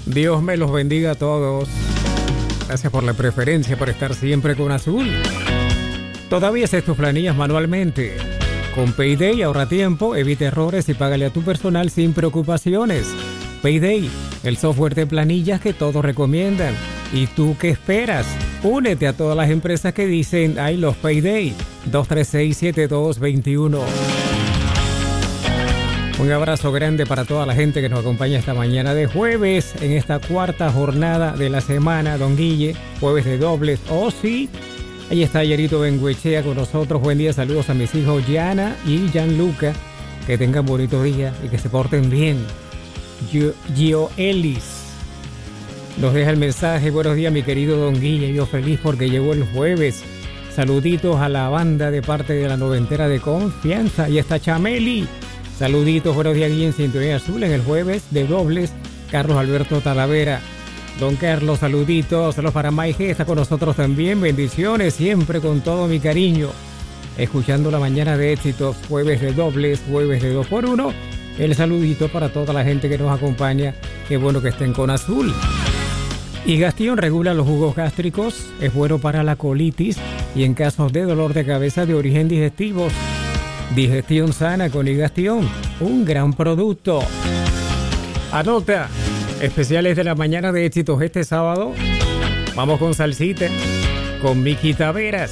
Dios me los bendiga a todos. Gracias por la preferencia, por estar siempre con Azul. Todavía haces tus planillas manualmente. Con Payday ahorra tiempo, evita errores y págale a tu personal sin preocupaciones. Payday, el software de planillas que todos recomiendan. ¿Y tú qué esperas? Únete a todas las empresas que dicen I love Payday. 236-7221. Un abrazo grande para toda la gente que nos acompaña esta mañana de jueves, en esta cuarta jornada de la semana, don Guille, jueves de dobles. Oh, sí, ahí está Yerito Benguechea con nosotros. Buen día, saludos a mis hijos Yana y Gianluca. Que tengan bonito día y que se porten bien. Gio Ellis nos deja el mensaje. Buenos días, mi querido don Guille. Yo feliz porque llegó el jueves. Saluditos a la banda de parte de la noventera de confianza. Y está Chameli. Saluditos, buenos días, Guille, en Sintonía Azul en el jueves de dobles. Carlos Alberto Talavera. Don Carlos, saluditos. Saludos para Maije, está con nosotros también. Bendiciones, siempre con todo mi cariño. Escuchando la mañana de éxitos, jueves de dobles, jueves de 2x1. El saludito para toda la gente que nos acompaña. Qué bueno que estén con Azul. Higastión regula los jugos gástricos. Es bueno para la colitis y en casos de dolor de cabeza de origen digestivo. Digestión sana con Higastión, un gran producto. Anota, especiales de la mañana de éxitos este sábado. Vamos con salsita, con Miki Taveras.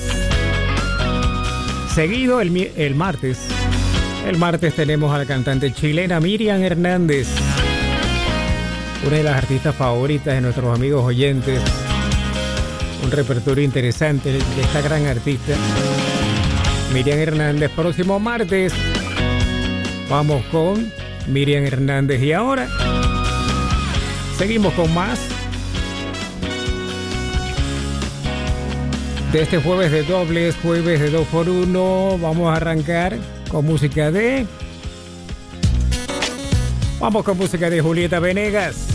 Seguido el martes. El martes tenemos a la cantante chilena Miriam Hernández, una de las artistas favoritas de nuestros amigos oyentes. Un repertorio interesante de esta gran artista. Miriam Hernández, próximo martes. Vamos con Miriam Hernández. Y ahora seguimos con más de este jueves de dobles, jueves de 2x1. Vamos a arrancar con música de... Vamos con música de Julieta Venegas.